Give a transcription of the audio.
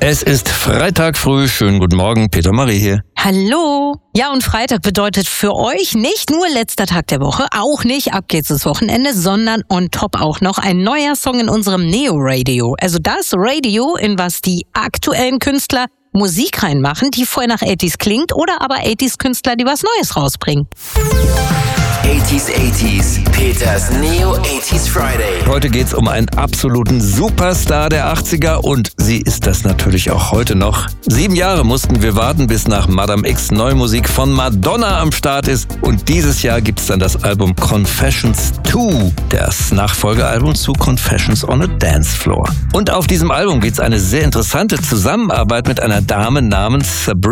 Es ist Freitag früh. Schönen guten Morgen, Peter Marie hier. Hallo. Ja, und Freitag bedeutet für euch nicht nur letzter Tag der Woche, auch nicht ab geht's ins Wochenende, sondern on top auch noch ein neuer Song in unserem Neo-Radio. Also das Radio, in was die aktuellen Künstler Musik reinmachen, die vorher nach 80s klingt, oder aber 80s-Künstler, die was Neues rausbringen. 80s, Peters Neo 80s Friday. Heute geht's um einen absoluten Superstar der 80er und sie ist das natürlich auch heute noch. 7 Jahre mussten wir warten, bis nach Madame X Neumusik von Madonna am Start ist. Und dieses Jahr gibt's dann das Album Confessions 2, das Nachfolgealbum zu Confessions on a Dance Floor. Und auf diesem Album gibt's eine sehr interessante Zusammenarbeit mit einer Dame namens Sabrina